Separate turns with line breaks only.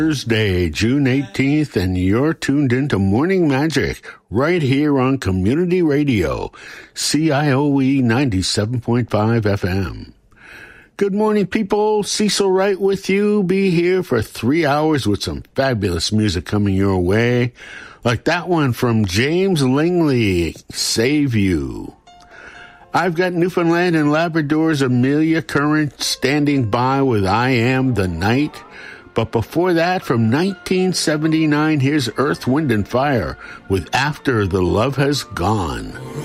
Thursday, June 18th, and you're tuned into Morning Magic right here on Community Radio, CIOE 97.5 FM. Good morning, people. Cecil Wright with you. Be here for 3 hours with some fabulous music coming your way, like that one from James Lingley, Save You. I've got Newfoundland and Labrador's Amelia Current standing by with I Am the Night. But before that, from 1979, here's Earth, Wind, and Fire with After the Love Has Gone.